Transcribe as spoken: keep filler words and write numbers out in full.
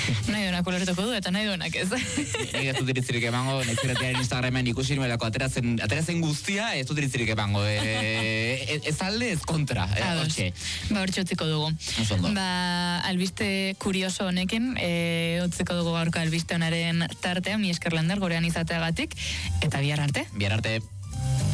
Nahi duenak ulertuko du, eta nahi duenak ez. Nik ez dut iritzirik emango, nekzeratearen Instagramen ikusi nuelako aterazen, aterazen guztia, ez dut iritzirik emango. E, ez alde, ez kontra. E, Ados. Ba, hortxe utziko dugu. Osondo. Ba, albiste kurioso honekin, e, utziko dugu gaurko albiste honaren tartea, mi esker Lander, gurean izateagatik, eta bihar arte. Bihar arte.